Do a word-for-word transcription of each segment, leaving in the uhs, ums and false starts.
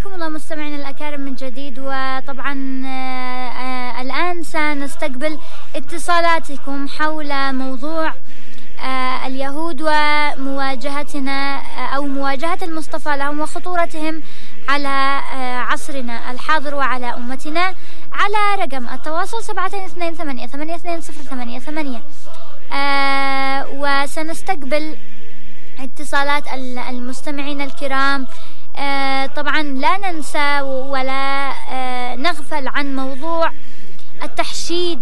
حياكم الله مستمعينا الأكارم من جديد. وطبعا آه آه الآن سنستقبل اتصالاتكم حول موضوع آه اليهود ومواجهتنا آه أو مواجهة المصطفى لهم وخطورتهم على آه عصرنا الحاضر وعلى أمتنا، على رقم التواصل سبعة اثنين ثمانية ثمانية اثنين صفر ثمانية ثمانية. آه وسنستقبل اتصالات المستمعين الكرام. آه طبعا لا ننسى ولا آه نغفل عن موضوع التحشيد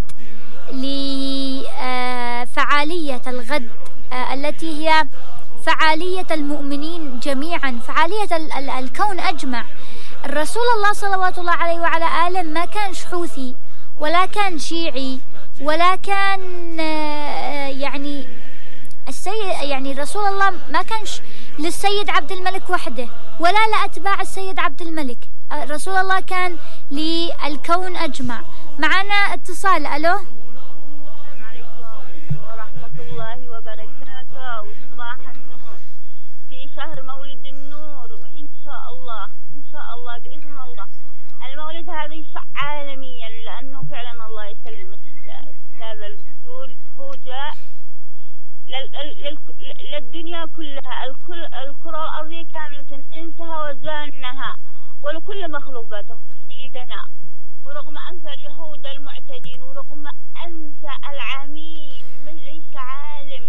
لفعالية الغد آه التي هي فعالية المؤمنين جميعا، فعالية ال ال الكون أجمع. الرسول الله صلوات الله عليه وعلى آله ما كان شحوثي ولا كان شيعي ولا كان آه يعني السيد يعني رسول الله ما كانش للسيد عبد الملك وحده ولا لأتباع السيد عبد الملك، رسول الله كان للكون أجمع. معنا اتصال. ألو، السلام عليكم ورحمة الله وبركاته، وصباح النور في شهر مولد النور، وإن شاء الله إن شاء الله بإذن الله المولد هذا يشع عالميا، لأنه فعلا الله يسلم هذا البطول هو جاء للدنيا كلها، الكرة الأرضية كاملة انسها وزانها ولكل مخلوقاته سيدنا. ورغم أنف اليهود المعتدين ورغم أنف العميل من ليس عالم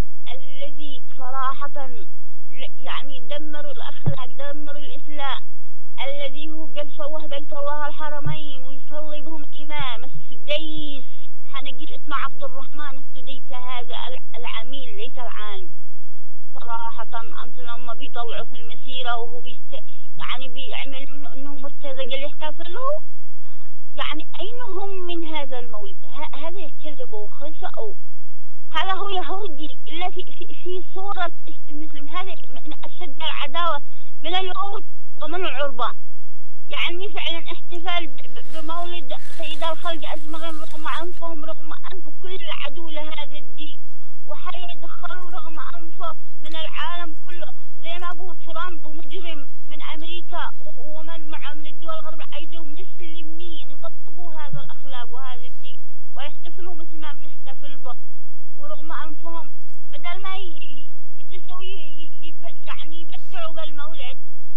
الذي صراحة يعني دمروا الأخلاق دمروا الإسلام، الذي هو قد شوه بيت الله الحرمين ويصلي بهم إمام السديس، حنقول اسمه عبد الرحمن السديس، هذا العميل ليس العالم. صراحة أنت لما بيطلعوا في المسيرة وهو بيست يعني بيعمل إنه مرتزق اللي يحتفلوا، يعني أين هم من هذا المولد؟ هذا كذبوا وخسأوا. هذا هو يهودي إلا في في في صورة المسلم، هذا من أشد العداوة من اليهود ومن العربان. يعني فعلا احتفال بمولد سيد الخلق أجمعين رغم أنفهم رغم أنف كل عدو لهذا الدين، وحيدخلوا رغم أنفه من العالم كله، زي ما أبو ترامب مجرم من أمريكا ومن معه من الدول الغربية أيضا مسلمين يطبقوا هذا الأخلاق وهذا الدين ويحتفلوا مثل ما بنحتفل به، ورغم أنفهم بدل ما يتسوي يعني يبدعوا بالمولد.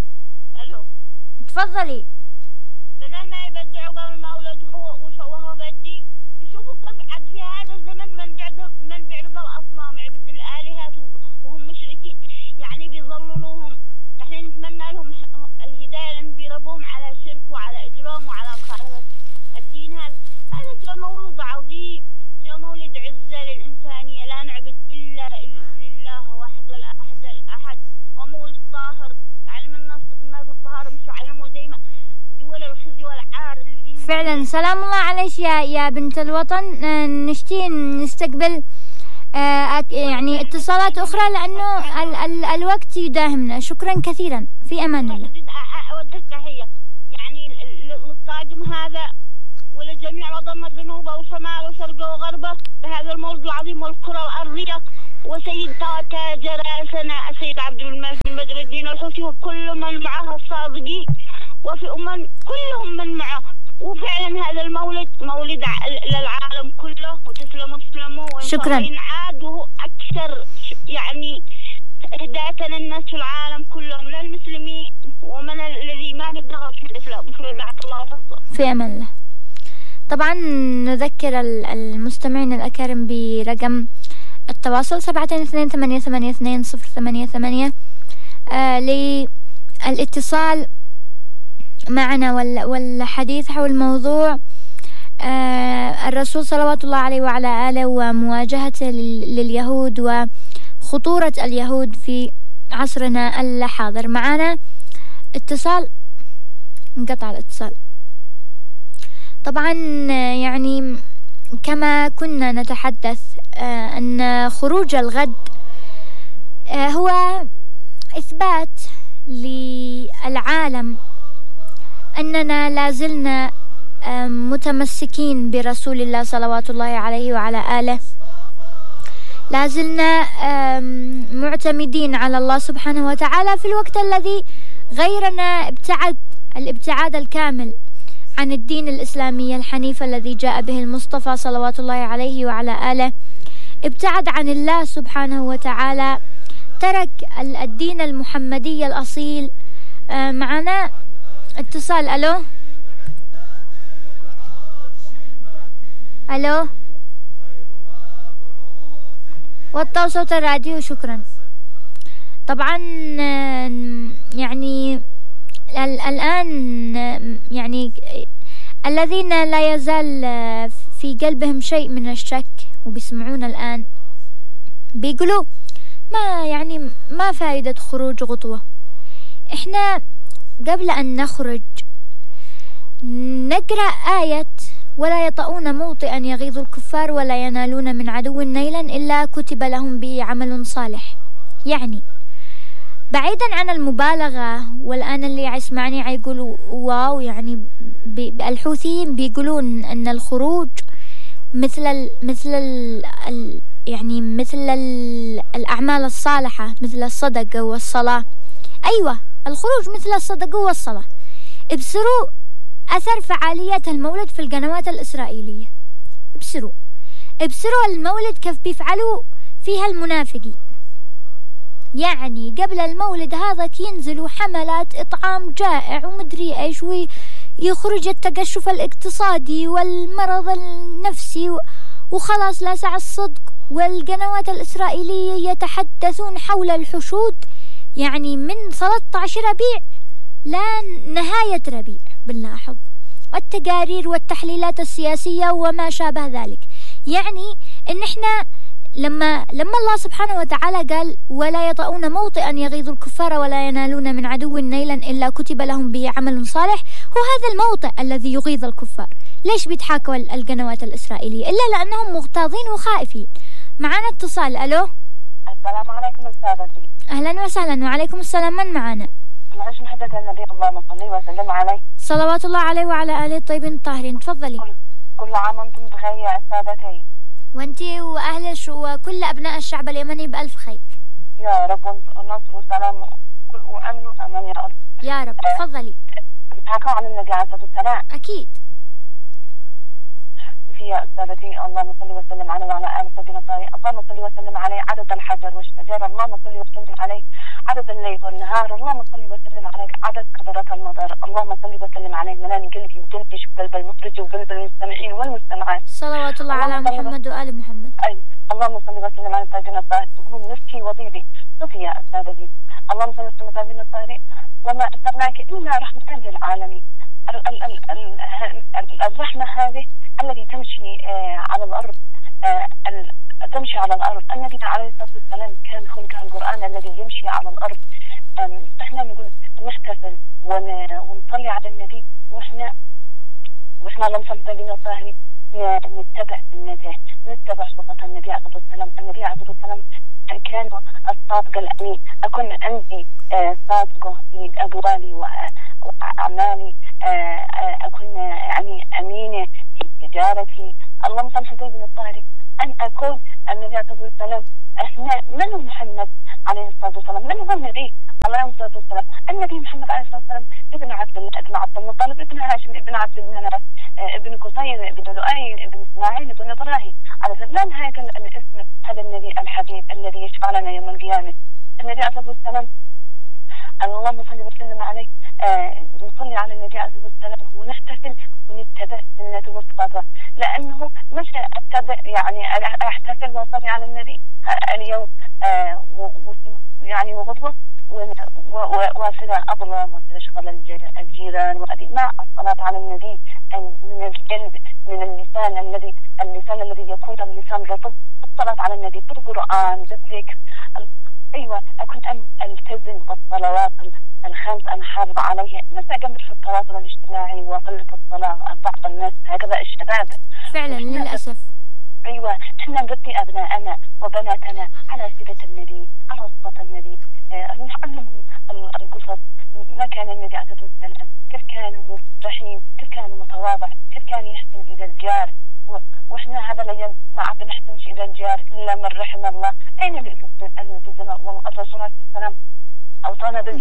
ألو تفضلي. بدل ما يبدعوا بالمولد هو وشوهوا بالدين، يشوفوا كيف عاد في هذا الزمن من بعد من بيعبد الأصنام يعبد الآلهات وهم مشركين، يعني بيظللوهم. نحن نتمنى لهم الهداية لأن بيربوهم على شرك وعلى إجرام وعلى مخالفة الدين. هذا هذا جاء مولد عظيم، جاء مولد عزة للإنسانية، لا نعبد إلا لله وحد الأحد الأحد، ومولد طاهر علم الناس الناس الطهارة مش علموا زي ما دول الخزي والعار اللي فعلا. سلام الله عليك يا يا بنت الوطن. نشتي نستقبل آه يعني اتصالات أخرى لأنه ال ال الوقت يداهمنا. شكرا كثيرا، في أمان الله. أود تحية يعني للطاقم هذا ولجميع وطن جنوبه وشماله وشرقه وغربه بهذا المولد العظيم والكرة الأرضية، وسيد تاج رأسنا السيد عبد الملك بن بدر الدين الحوثي وكل من معه الصادقين وفي أمم كلهم من معه. وفعلا هذا المولد مولد للعالم كله، وتسلموا تسلموا شكرا. عاد وهو أكثر يعني هداية للناس في العالم كلهم للمسلمين ومن الذي ما نبغى في الإسلام. في أمان الله. طبعا نذكر المستمعين الأكارم برقم التواصل سبعة اثنين ثمانية ثمانية اثنين صفر ثمانية ثمانية آه للاتصال معنا والحديث حول موضوع آه الرسول صلوات الله عليه وعلى آله ومواجهته لليهود وخطورة اليهود في عصرنا الحاضر. معنا اتصال، انقطع الاتصال. طبعا يعني كما كنا نتحدث آه أن خروج الغد آه هو إثبات للعالم أننا لازلنا آه متمسكين برسول الله صلوات الله عليه وعلى آله، لازلنا آه معتمدين على الله سبحانه وتعالى في الوقت الذي غيرنا ابتعد الابتعاد الكامل عن الدين الإسلامي الحنيف الذي جاء به المصطفى صلوات الله عليه وعلى آله، ابتعد عن الله سبحانه وتعالى، ترك الدين المحمدي الأصيل. معنا اتصال. ألو ألو وطوا صوت الراديو شكرا. طبعا يعني الآن يعني الذين لا يزال في قلبهم شيء من الشك وبيسمعون الآن بيقولوا ما يعني ما فائدة خروج غطوة. احنا قبل أن نخرج نقرأ آية ولا يطؤون موطئا يغيظ الكفار ولا ينالون من عدو نيلا إلا كتب لهم به عمل صالح. يعني بعيدا عن المبالغة، والآن اللي يسمعني يقولوا واو، يعني الحوثيين بيقولون أن الخروج مثل ال مثل ال يعني مثل ال الأعمال الصالحة، مثل الصدقة والصلاة. أيوة، الخروج مثل الصدقة والصلاة. ابصروا أثر فعالية المولد في القنوات الإسرائيلية، ابصروا ابصروا المولد كيف بيفعلوا فيها المنافقين. يعني قبل المولد هذا ينزلوا حملات إطعام جائع ومدري إيش، ويخرج التقشف الاقتصادي والمرض النفسي وخلاص لا سعى الصدق. والقنوات الإسرائيلية يتحدثون حول الحشود يعني من ثلاثة عشر ربيع لا نهاية ربيع بنلاحظ، والتقارير والتحليلات السياسية وما شابه ذلك. يعني إن إحنا لما لما الله سبحانه وتعالى قال ولا يطؤون موطئا يغيظ الكفار ولا ينالون من عدو نيلا إلا كتب لهم به عمل صالح، هو هذا الموطئ الذي يغيظ الكفار. ليش بيتحاكوا القنوات الإسرائيلية؟ إلا لأنهم مغتاظين وخائفين. معنا اتصال. ألو السلام عليكم أستاذتي. أهلا وسهلا. وعليكم السلام. من معنا؟ معش محدد النبي اللهم صل وسلم عليه صلوات الله عليه وعلى آله الطيبين الطاهرين. تفضلي. كل, كل عام وانتم بخير يا أستاذتي، وانتي وأهل وكل أبناء الشعب اليمني بألف خير يا رب، ونصر وسلام وأمن وأمان يا رب يا رب. تفضلي. بتحكوا عن النبي عليه الصلاة والسلام. أكيد. يا أستاذتي اللهم صل وسلم عليه وعلى آله الطيبين الطاهرين. اللهم صل وسلم عليه عدد الحجر والشجر، اللهم صل وسلم عليه عدد الليل والنهار، اللهم صل وسلم عليه عدد قدرات المطر، اللهم صل وسلم عليه ملاني قلبي وتنتش قلب المخرج وقلب المستمعين والمستمعات. صلوات الله على محمد وآل محمد. أي اللهم صل وسلم على الطيبين الطاهرين وهم نفسي وطيبي. شوفي يا أستاذتي، اللهم صل وسلم على الطيبين الطاهرين وما أرسلناك إلا رحمة للعالمين. الرحمة هذه التي تمشي على الأرض، تمشي على الأرض. النبي عليه الصلاة والسلام كان خلق القرآن الذي يمشي على الأرض. احنا نقول نحتفل ونصلي على النبي واحنا واحنا اللهم صل على الطاهرين نتبع سنته، نتبع صفة النبي عليه الصلاة والسلام. النبي عليه الصلاة والسلام كان الصادق الأمين. أكون عندي صادقة في أقوالي وأعمالي، أكون يعني أمينة في تجارتي. اللهم صل على النبي الطاهر. أن أكون النبي عليه الصلاة والسلام. إحنا من هو محمد عليه الصلاة والسلام؟ من هو النبي عليه الصلاة والسلام؟ النبي محمد عليه الصلاة والسلام ابن عبد الله ابن عبد المطلب ابن هاشم ابن عبد المناف ابن قصي ابن لؤي ابن إسماعيل ابن إبراهيم على السلام. لا نهاية الاسم هذا النبي الحبيب الذي يشفع لنا يوم القيامة. النبي عليه الصلاة والسلام اللهم صل وسلم عليه. آه نصلي على النبي عليه الصلاة والسلام ونحتفل ونتبع سنته وصفاته، لأنه مش أتبع يعني أحتفل وأصلي على النبي اليوم آه يعني وغضبه وأصل أظلم وأشغل الجيران وأدي مع الصلاة على النبي من القلب من اللسان الذي اللسان الذي يكون اللسان رطب، الصلاة على النبي بالقرآن بالذكر. أيوة أكون أن ألتزم بالصلوات الخمس أنا حارب عليها، مثل قمت في التواصل الاجتماعي وقلة الصلاة بعض الناس هكذا الشباب فعلا للأسف. أيوة احنا نربي أبناءنا وبناتنا على سيرة النبي على صفة النبي، أه نعلمهم القصص. ما كان النبي عليه الصلاة والسلام كيف كان رحيم، كيف كان متواضع، كيف كان يحسن إلى الجار. واحنا هذا الايام ما عاد نحتمش الى الجار الا من رحم الله. اين الالتزام؟ والرسول عليه السلام اوصانا بالجار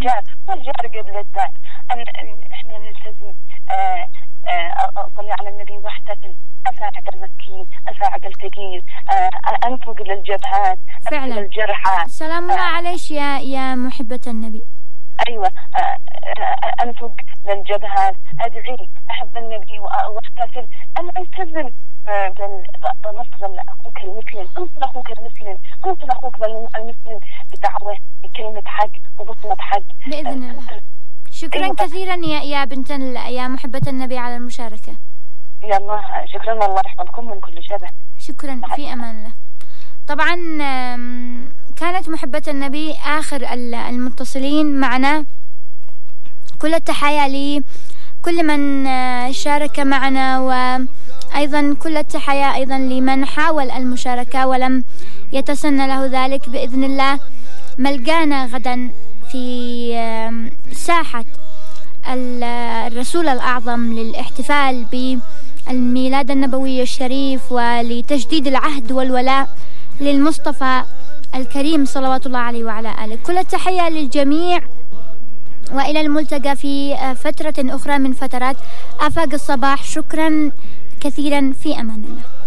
والجار قبل الدار. أن إحنا نلتزم آه آه أصلي على النبي واحتفل، أساعد المسكين، أساعد الفقير، آه أنفق للجبهات، فعلا الجرحى. سلام الله آه عليك يا يا محبة النبي. أيوة آه أنفق للجبهات، أدعي، أحب النبي واحتفل. أنا ألتزم بنصر أخوك المسلم، انصر أخوك المسلم، انصر أخوك المسلم بدعوة، بكلمة حق، ببصمة حق بإذن الله. شكرا أيوة. كثيرا يا يا بنت يا محبة النبي على المشاركة. يا الله شكرا، الله يحفظكم من كل شبه. شكرا، في أمان الله. طبعا كانت محبة النبي آخر المتصلين معنا. كل التحايا لكل من شارك معنا، وأيضا كل التحايا أيضا لمن حاول المشاركة ولم يتسنى له ذلك. بإذن الله ملقانا غدا في ساحة الرسول الأعظم للاحتفال بالميلاد النبوي الشريف ولتجديد العهد والولاء للمصطفى الكريم صلوات الله عليه وعلى آله. كل التحية للجميع، وإلى الملتقى في فترة أخرى من فترات آفاق الصباح. شكرا كثيرا، في أمان الله.